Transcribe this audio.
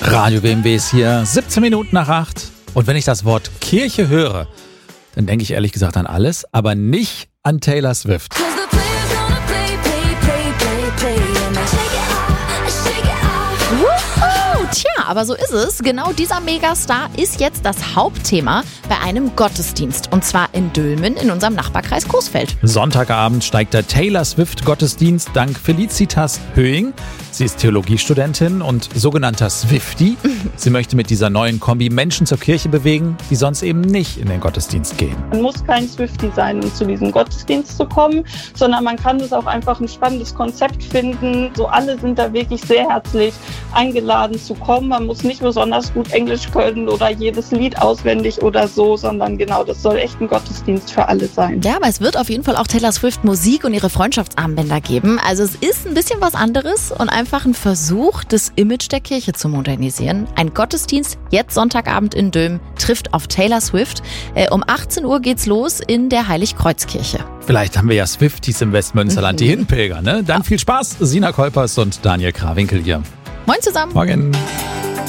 Radio WMW ist hier, 17 Minuten nach 8. Und wenn ich das Wort Kirche höre, dann denke ich ehrlich gesagt an alles, aber nicht an Taylor Swift. Tja, aber so ist es. Genau dieser Megastar ist jetzt das Hauptthema bei einem Gottesdienst. Und zwar in Dülmen in unserem Nachbarkreis Coesfeld. Sonntagabend steigt der Taylor Swift Gottesdienst dank Felicitas Höing. Sie ist Theologiestudentin und sogenannter Swiftie. Sie möchte mit dieser neuen Kombi Menschen zur Kirche bewegen, die sonst eben nicht in den Gottesdienst gehen. Man muss kein Swiftie sein, um zu diesem Gottesdienst zu kommen, sondern man kann es auch einfach ein spannendes Konzept finden. So alle sind da wirklich sehr herzlich eingeladen zu kommen. Man muss nicht besonders gut Englisch können oder jedes Lied auswendig oder so, sondern genau, das soll echt ein Gottesdienst für alle sein. Ja, aber es wird auf jeden Fall auch Taylor Swift Musik und ihre Freundschaftsarmbänder geben. Also es ist ein bisschen was anderes und einfach ein Versuch, das Image der Kirche zu modernisieren. Ein Gottesdienst, jetzt Sonntagabend in Dülmen, trifft auf Taylor Swift. Um 18 Uhr geht's los in der Heiligkreuzkirche. Vielleicht haben wir ja Swifties im Westmünsterland, die hinpilgern, ne? Dann viel Spaß, Sina Kolpers und Daniel Krawinkel hier. Moin zusammen. Morgen.